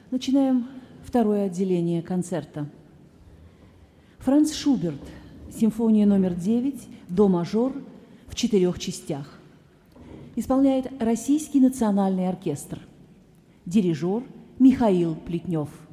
Начинаем второе отделение концерта. Франц Шуберт. Симфония номер 9, до мажор, в 4 частях. Исполняет Российский национальный оркестр. Дирижер Михаил Плетнев.